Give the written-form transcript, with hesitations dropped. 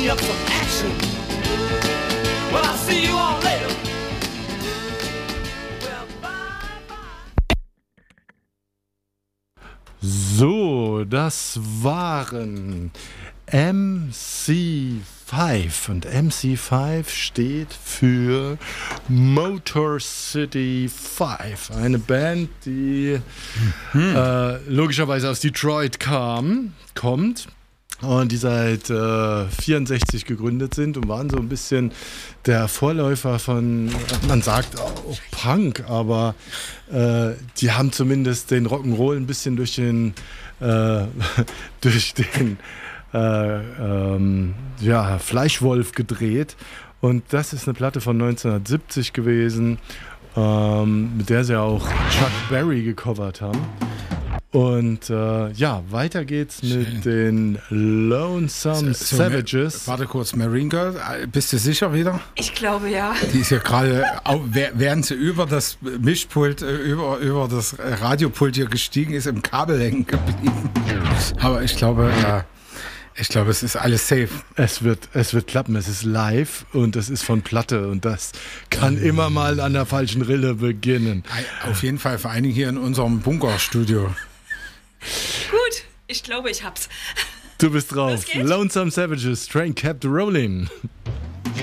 up some action. Well, I'll see you all later. Well, bye, bye. So, das waren MC5 und MC5 steht für Motor City 5, eine Band, die logischerweise aus Detroit kommt und die seit 64 gegründet sind und waren so ein bisschen der Vorläufer von, man sagt auch Punk, aber die haben zumindest den Rock'n'Roll ein bisschen durch den Fleischwolf gedreht. Und das ist eine Platte von 1970 gewesen, mit der sie auch Chuck Berry gecovert haben. Und weiter geht's mit den Lonesome Savages. Warte kurz, Marine Girl, bist du sicher wieder? Ich glaube, ja. Die ist ja gerade, während sie über das Mischpult, über das Radiopult hier gestiegen ist, im Kabel hängen geblieben. Aber ich glaube, es ist alles safe. Es wird klappen, es ist live und es ist von Platte und das kann immer mal an der falschen Rille beginnen. Auf jeden Fall, vor allen Dingen hier in unserem Bunkerstudio. Gut, ich glaube, ich hab's. Du bist drauf. Lonesome Savages, Train Kept Rolling.